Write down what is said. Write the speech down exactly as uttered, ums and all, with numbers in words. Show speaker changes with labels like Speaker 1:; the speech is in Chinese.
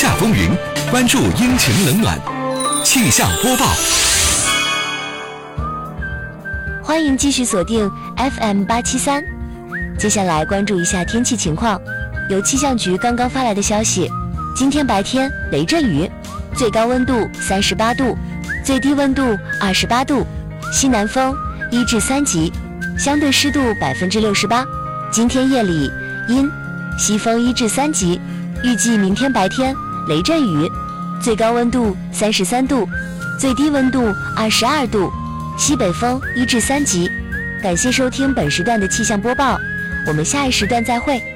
Speaker 1: 夏风云，关注阴晴冷暖。气象播报。
Speaker 2: 欢迎继续锁定 F M 八七三。接下来关注一下天气情况。有气象局刚刚发来的消息，今天白天雷阵雨，最高温度三十八度，最低温度二十八度，西南风一至三级，相对湿度百分之六十八。今天夜里阴，西风一至三级，预计明天白天雷阵雨，最高温度三十三度，最低温度二十二度，西北风一至三级。感谢收听本时段的气象播报，我们下一时段再会。